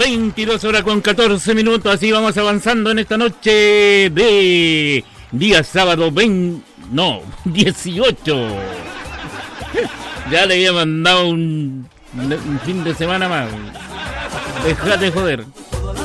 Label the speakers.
Speaker 1: 22 horas con 14 minutos, así vamos avanzando en esta noche de día sábado 18. Ya le había mandado un fin de semana más. Déjate joder.